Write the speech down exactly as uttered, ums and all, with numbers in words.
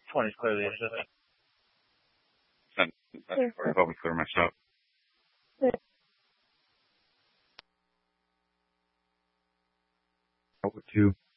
twenty is clearly interesting. Send that for help me clear my stuff. Over to